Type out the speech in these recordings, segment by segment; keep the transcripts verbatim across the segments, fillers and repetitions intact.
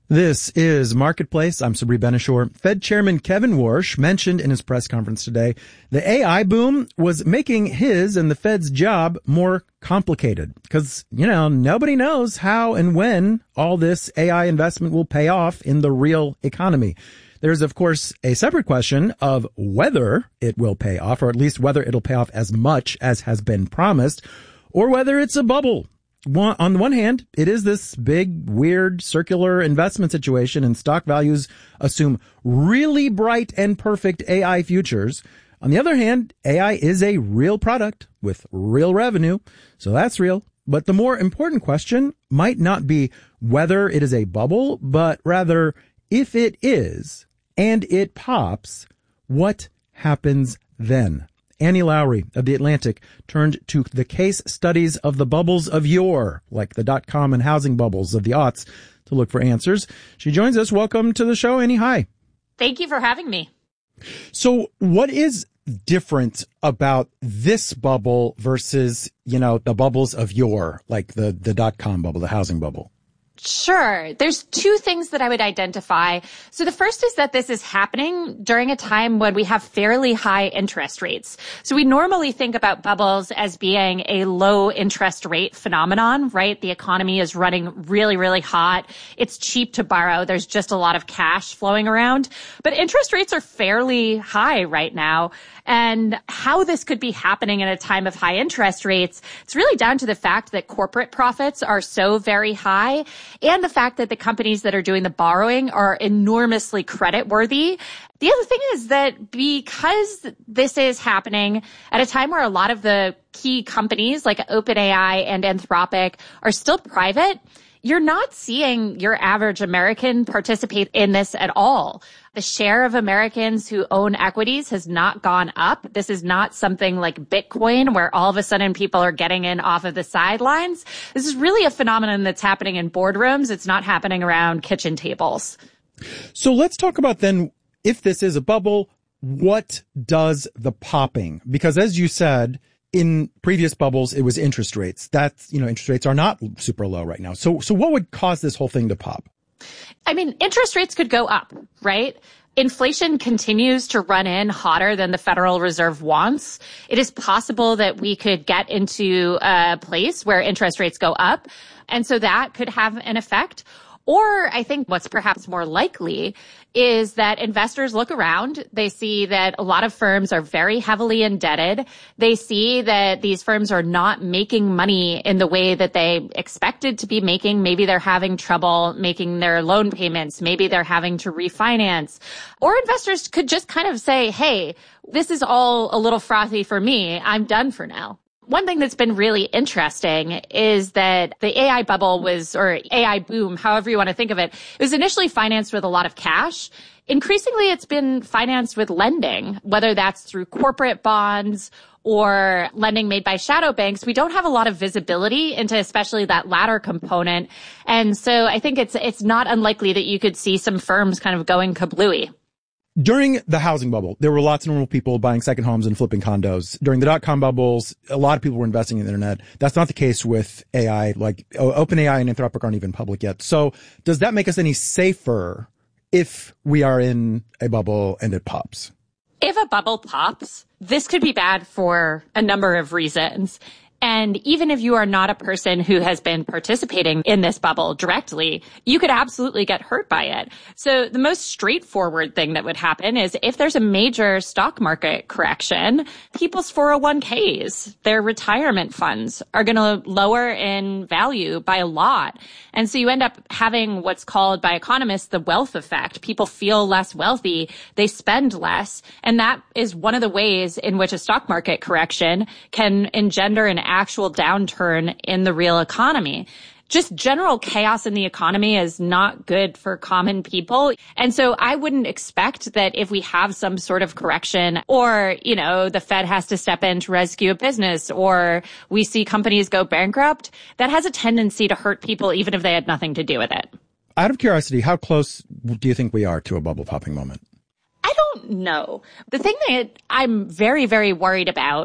This is Marketplace. I'm Sabri Benishore. Fed Chairman Kevin Warsh mentioned in his press conference today the A I boom was making his and the Fed's job more complicated because, you know, nobody knows how and when all this A I investment will pay off in the real economy. There's, of course, a separate question of whether it will pay off, or at least whether it'll pay off as much as has been promised, or whether it's a bubble. One, on the one hand, it is this big, weird, circular investment situation, and stock values assume really bright and perfect A I futures. On the other hand, A I is a real product with real revenue, so that's real. But the more important question might not be whether it is a bubble, but rather, if it is, and it pops, what happens then? Annie Lowrey of The Atlantic turned to the case studies of the bubbles of yore, like the dot-com and housing bubbles of the aughts, to look for answers. She joins us. Welcome to the show, Annie. Hi. Thank you for having me. So what is different about this bubble versus, you know, the bubbles of yore, like the, the dot-com bubble, the housing bubble? Sure. There's two things that I would identify. So the first is that this is happening during a time when we have fairly high interest rates. So we normally think about bubbles as being a low interest rate phenomenon, right? The economy is running really, really hot. It's cheap to borrow. There's just a lot of cash flowing around. But interest rates are fairly high right now. And how this could be happening in a time of high interest rates, it's really down to the fact that corporate profits are so very high and the fact that the companies that are doing the borrowing are enormously creditworthy. The other thing is that because this is happening at a time where a lot of the key companies like OpenAI and Anthropic are still private, you're not seeing your average American participate in this at all. The share of Americans who own equities has not gone up. This is not something like Bitcoin where all of a sudden people are getting in off of the sidelines. This is really a phenomenon that's happening in boardrooms. It's not happening around kitchen tables. So let's talk about then, if this is a bubble, what does the popping? Because as you said, in previous bubbles, it was interest rates. That's, you know, interest rates are not super low right now. So, so what would cause this whole thing to pop? I mean, interest rates could go up, right? Inflation continues to run in hotter than the Federal Reserve wants. It is possible that we could get into a place where interest rates go up. And so that could have an effect. Or I think what's perhaps more likely is that investors look around. They see that a lot of firms are very heavily indebted. They see that these firms are not making money in the way that they expected to be making. Maybe they're having trouble making their loan payments. Maybe they're having to refinance. Or investors could just kind of say, hey, this is all a little frothy for me. I'm done for now. One thing that's been really interesting is that the A I bubble was, or A I boom, however you want to think of it, it was initially financed with a lot of cash. Increasingly, it's been financed with lending, whether that's through corporate bonds or lending made by shadow banks. We don't have a lot of visibility into especially that latter component. And so I think it's it's not unlikely that you could see some firms kind of going kablooey. During the housing bubble, there were lots of normal people buying second homes and flipping condos. During the dot-com bubbles, a lot of people were investing in the internet. That's not the case with A I. Like OpenAI and Anthropic aren't even public yet. So does that make us any safer if we are in a bubble and it pops? If a bubble pops, this could be bad for a number of reasons. And even if you are not a person who has been participating in this bubble directly, you could absolutely get hurt by it. So the most straightforward thing that would happen is if there's a major stock market correction, people's four oh one k's, their retirement funds are going to lower in value by a lot. And so you end up having what's called by economists the wealth effect. People feel less wealthy, they spend less. And that is one of the ways in which a stock market correction can engender an actual downturn in the real economy. Just general chaos in the economy is not good for common people. And so I wouldn't expect that if we have some sort of correction or, you know, the Fed has to step in to rescue a business or we see companies go bankrupt, that has a tendency to hurt people even if they had nothing to do with it. Out of curiosity, how close do you think we are to a bubble popping moment? I don't know. The thing that I'm very, very worried about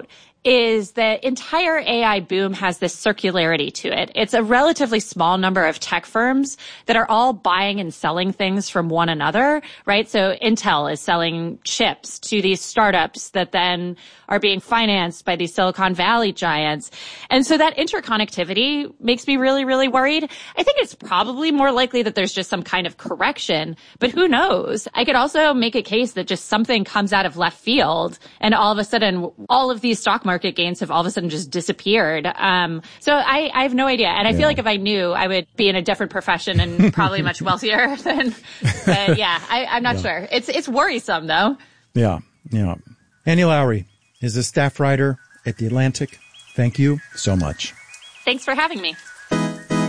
is the entire A I boom has this circularity to it. It's a relatively small number of tech firms that are all buying and selling things from one another, right? So Intel is selling chips to these startups that then are being financed by these Silicon Valley giants. And so that interconnectivity makes me really, really worried. I think it's probably more likely that there's just some kind of correction, but who knows? I could also make a case that just something comes out of left field and all of a sudden all of these stock market market gains have all of a sudden just disappeared. Um, so I, I have no idea. And I yeah. feel like if I knew, I would be in a different profession and probably much wealthier than, but yeah, I, I'm not yeah. sure. It's, it's worrisome though. Yeah. Yeah. Annie Lowrey is a staff writer at The Atlantic. Thank you so much. Thanks for having me.